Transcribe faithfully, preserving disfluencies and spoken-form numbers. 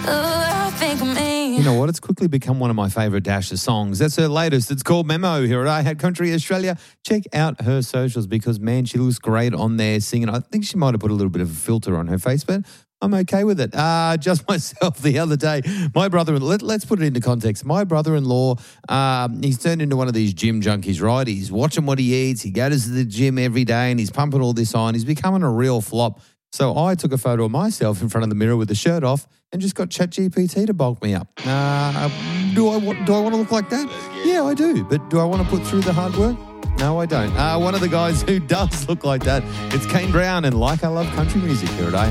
I think of me. You know what? It's quickly become one of my favourite Dasher songs. That's her latest. It's called Memo here at I Had Country Australia. Check out her socials because, man, she looks great on there singing. I think she might have put a little bit of a filter on her face, but I'm okay with it. Uh, just myself the other day. My brother, let, let's put it into context. My brother-in-law, um, he's turned into one of these gym junkies, right? He's watching what he eats. He goes to the gym every day and he's pumping all this on. He's becoming a real flop. So I took a photo of myself in front of the mirror with the shirt off and just got ChatGPT to bulk me up. Uh, do I want, do I want to look like that? Yeah, I do. But do I want to put through the hard work? No, I don't. Uh, one of the guys who does look like that, it's Kane Brown and Like I Love Country Music here at I